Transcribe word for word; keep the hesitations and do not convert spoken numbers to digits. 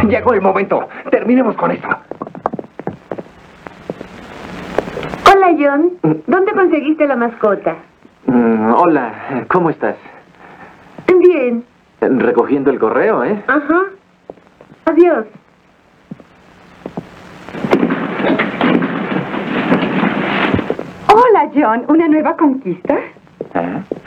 Llegó el momento. Terminemos con esto. Hola, John. ¿Dónde conseguiste la mascota? Mm, hola, ¿cómo estás? Bien. Recogiendo el correo, ¿eh? Ajá. Adiós. Hola, John. ¿Una nueva conquista?